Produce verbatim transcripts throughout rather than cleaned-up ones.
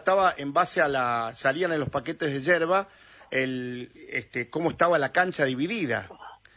relataba en base a la... salían en los paquetes de yerba, el, este, cómo estaba la cancha dividida.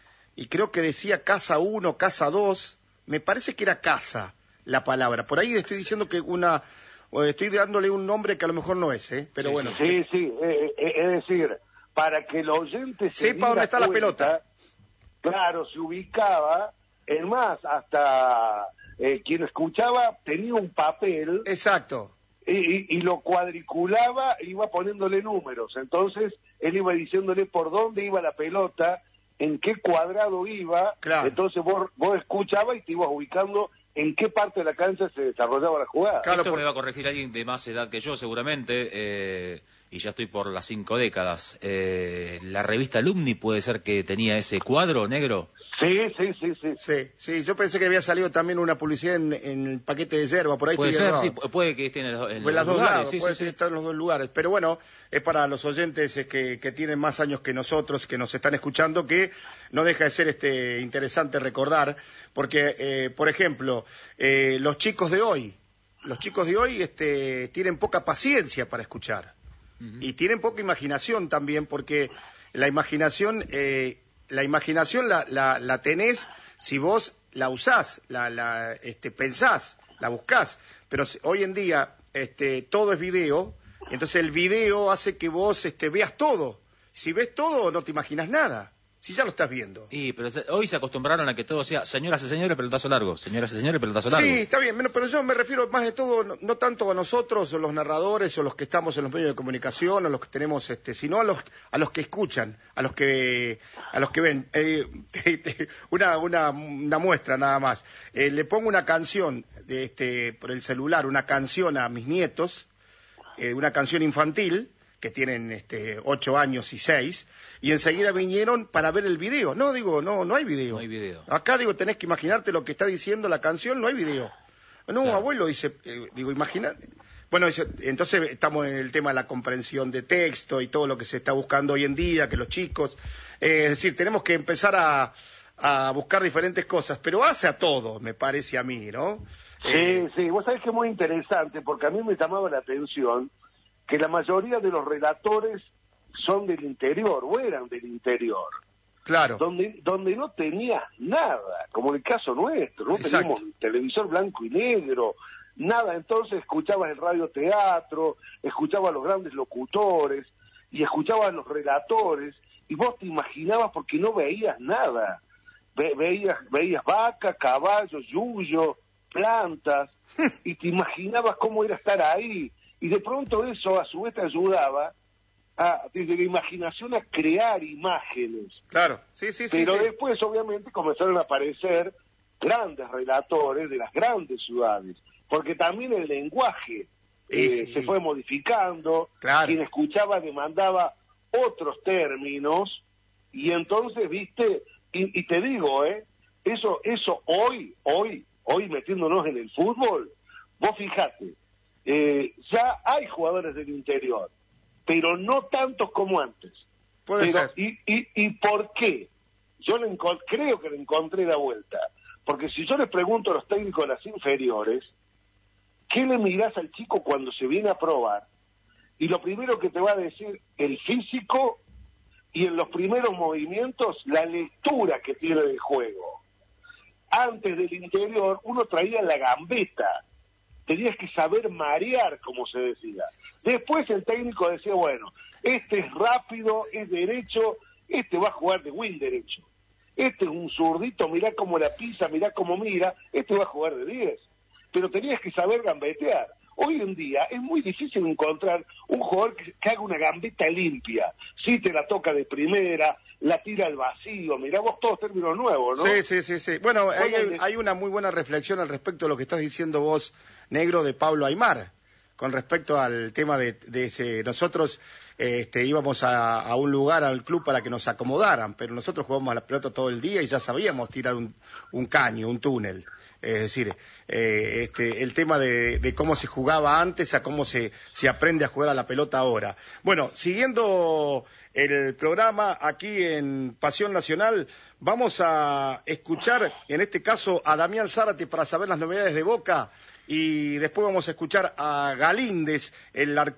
Y creo que decía casa uno, casa dos, me parece que era casa la palabra. Por ahí estoy diciendo que una... estoy dándole un nombre que a lo mejor no es, ¿eh? Pero sí, bueno. Sí, sí, eh, eh, es decir, para que el oyente se sepa dónde está cuenta, la pelota. Claro, se ubicaba, es más, hasta eh, quien escuchaba tenía un papel. Exacto. Y, y, y lo cuadriculaba e iba poniéndole números. Entonces, él iba diciéndole por dónde iba la pelota, en qué cuadrado iba. Claro. Entonces vos, vos escuchabas y te ibas ubicando en qué parte de la cancha se desarrollaba la jugada. Claro, Esto por... me va a corregir alguien de más edad que yo, seguramente, eh, y ya estoy por las cinco décadas. Eh, ¿La revista Alumni puede ser que tenía ese cuadro negro? Sí, sí, sí, sí. Sí, sí, yo pensé que había salido también una publicidad en, en el paquete de yerba, por ahí puede estoy ser, errado. sí, puede que esté en, el, en Pues los las dos lugares, lados, sí, puede sí, sí. estar en los dos lugares. Pero bueno, es para los oyentes eh, que, que tienen más años que nosotros, que nos están escuchando, que no deja de ser este interesante recordar, porque, eh, por ejemplo, eh, los chicos de hoy, los chicos de hoy este, tienen poca paciencia para escuchar. Uh-huh. Y tienen poca imaginación también, porque la imaginación, eh, la imaginación la, la, la tenés si vos la usás, la, la este, pensás, la buscás. Pero hoy en día este, todo es video, entonces el video hace que vos este, veas todo. Si ves todo, no te imaginas nada, si ya lo estás viendo. Y pero hoy se acostumbraron a que todo sea señoras y señores, pelotazo largo, señoras y señores, pelotazo largo. Sí, está bien, pero yo me refiero más de todo, no, no tanto a nosotros, o los narradores, o los que estamos en los medios de comunicación, o los que tenemos, este, sino a los a los que escuchan, a los que a los que ven. Eh, te, te, una, una, una muestra nada más. Eh, le pongo una canción de, este, por el celular, una canción a mis nietos, eh, una canción infantil, que tienen este, ocho años y seis, y enseguida vinieron para ver el video. No, digo, no, no hay video. No hay video. Acá, digo, tenés que imaginarte lo que está diciendo la canción, no hay video. No, claro. Abuelo, dice, eh, digo, imagínate. Bueno, dice, entonces estamos en el tema de la comprensión de texto y todo lo que se está buscando hoy en día, que los chicos... Eh, es decir, tenemos que empezar a, a buscar diferentes cosas, pero hace a todo, me parece a mí, ¿no? Sí, Eh, sí, vos sabés que es muy interesante, porque a mí me llamaba la atención que la mayoría de los relatores son del interior, o eran del interior. Claro. Donde, donde no tenías nada, como en el caso nuestro, no Exacto. teníamos televisor blanco y negro, nada. Entonces escuchabas el radioteatro, escuchabas a los grandes locutores, y escuchabas a los relatores, y vos te imaginabas porque no veías nada. Ve, veías, veías vacas, caballos, yuyo, plantas, y te imaginabas cómo era estar ahí. Y de pronto eso a su vez te ayudaba a, desde la imaginación a crear imágenes. Claro, sí, sí, sí. Pero sí. después obviamente comenzaron a aparecer grandes relatores de las grandes ciudades, porque también el lenguaje eh, sí. se fue modificando, Claro. Quien escuchaba demandaba otros términos, y entonces, viste, y, y te digo, eh, eso, eso hoy, hoy, hoy metiéndonos en el fútbol, vos fijate, Eh, ya hay jugadores del interior, pero no tantos como antes. Puede pero, ser. Y, y, ¿Y por qué? Yo le creo que le encontré la vuelta. Porque si yo les pregunto a los técnicos de las inferiores, ¿qué le mirás al chico cuando se viene a probar? Y lo primero que te va a decir el físico, y en los primeros movimientos la lectura que tiene del juego. Antes del interior uno traía la gambeta, tenías que saber marear, como se decía. Después el técnico decía, bueno, este es rápido, es derecho, este va a jugar de wing derecho. Este es un zurdito, mirá cómo la pisa, mirá cómo mira, este va a jugar de diez. Pero tenías que saber gambetear. Hoy en día es muy difícil encontrar un jugador que, que haga una gambeta limpia. Si te la toca de primera, la tira al vacío, mirá vos todos términos nuevos, ¿no? Sí, sí, sí, sí. Bueno, bueno hay, hay, hay una muy buena reflexión al respecto de lo que estás diciendo vos, Negro, de Pablo Aimar, con respecto al tema de, de ese... Nosotros este, íbamos a, a un lugar, al club, para que nos acomodaran, pero nosotros jugábamos a la pelota todo el día y ya sabíamos tirar un, un caño, un túnel. Es decir, eh, este, el tema de, de cómo se jugaba antes a cómo se, se aprende a jugar a la pelota ahora. Bueno, siguiendo el programa aquí en Pasión Nacional, vamos a escuchar, en este caso, a Damián Zárate para saber las novedades de Boca, y después vamos a escuchar a Galíndez, el arquero